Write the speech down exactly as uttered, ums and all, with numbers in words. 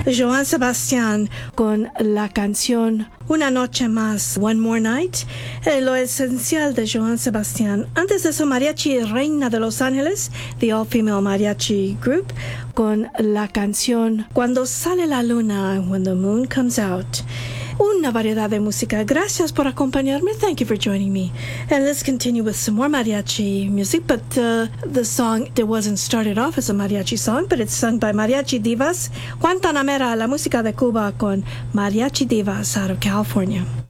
Joan Sebastián con la canción Una Noche Más, One More Night, eh, lo esencial de Joan Sebastián. Antes de eso, Mariachi Reina de Los Ángeles, The All Female Mariachi Group, con la canción Cuando Sale la Luna, When the Moon Comes Out. Una variedad de música. Gracias por acompañarme. Thank you for joining me. And let's continue with some more mariachi music. But uh, the song, it wasn't started off as a mariachi song, but it's sung by Mariachi Divas. Guantanamera, la música de Cuba con Mariachi Divas out of California.